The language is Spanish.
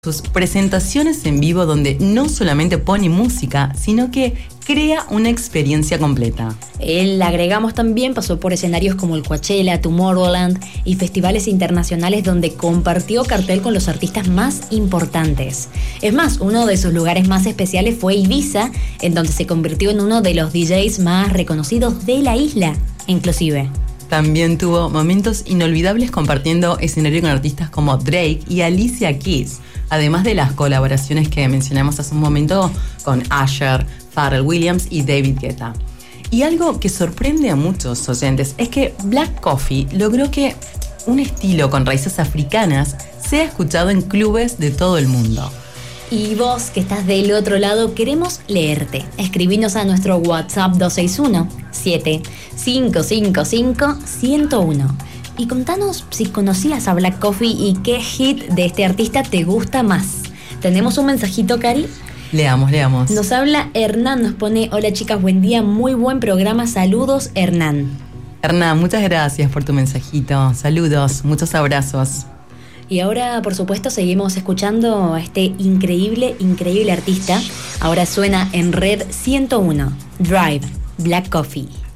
sus presentaciones en vivo donde no solamente pone música, sino que crea una experiencia completa. Él, agregamos también, pasó por escenarios como el Coachella, Tomorrowland y festivales internacionales donde compartió cartel con los artistas más importantes. Es más, uno de sus lugares más especiales fue Ibiza, en donde se convirtió en uno de los DJs más reconocidos de la isla, inclusive. También tuvo momentos inolvidables compartiendo escenario con artistas como Drake y Alicia Keys, además de las colaboraciones que mencionamos hace un momento con Usher, Pharrell Williams y David Guetta. Y algo que sorprende a muchos oyentes es que Black Coffee logró que un estilo con raíces africanas sea escuchado en clubes de todo el mundo. Y vos, que estás del otro lado, queremos leerte. Escribinos a nuestro WhatsApp 261-7555-101. Y contanos si conocías a Black Coffee y qué hit de este artista te gusta más. ¿Tenemos un mensajito, Cari? Leamos. Nos habla Hernán, nos pone: hola chicas, buen día, muy buen programa, saludos Hernán. Hernán, muchas gracias por tu mensajito, saludos, muchos abrazos. Y ahora, por supuesto, seguimos escuchando a este increíble artista. Ahora suena en Red 101, Drive, Black Coffee.